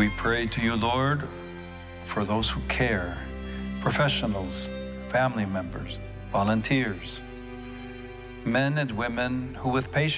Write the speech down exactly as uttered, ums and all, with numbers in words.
We pray to you, Lord, for those who care, professionals, family members, volunteers, men and women who with patience